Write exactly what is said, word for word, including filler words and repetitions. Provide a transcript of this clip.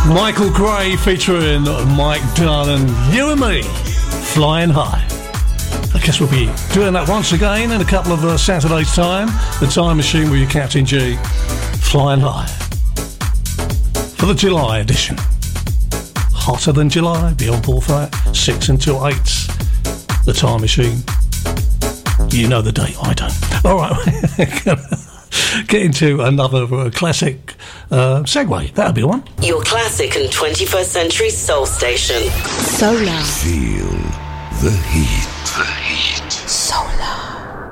Michael Gray featuring Mike Dunn and You and Me, Flying High. I guess we'll be doing that once again in a couple of uh, Saturdays' time. The Time Machine with your Captain G, Flying High. For the July edition. Hotter than July, be on board for that. Six until eight. The Time Machine. You know the date, I don't. All right, get into another uh, classic uh, segue. That'll be one. Your classic and twenty-first century soul station. Solar. Feel the heat. The heat. Solar.